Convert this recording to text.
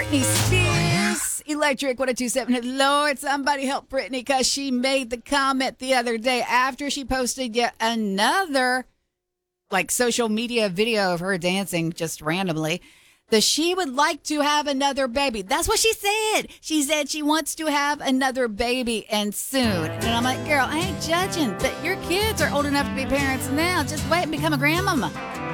Britney Spears, Electric 1027. Lord, somebody help Britney because she made the comment the other day after she posted yet another social media video of her dancing just randomly that she would like to have another baby. That's what she said. She said she wants to have another baby and soon. And I'm like, girl, I ain't judging, but your kids are old enough to be parents now. Just wait and become a grandmama.